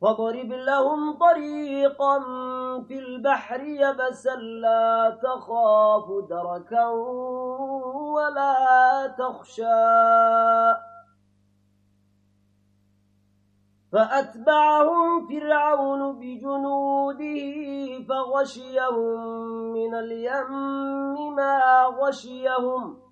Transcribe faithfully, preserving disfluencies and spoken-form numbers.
فاضرب لهم طريقا في البحر يبسا لا تخاف دركا ولا تخشى فأتبعهم فرعون بجنوده فغشيهم من اليم ما غشيهم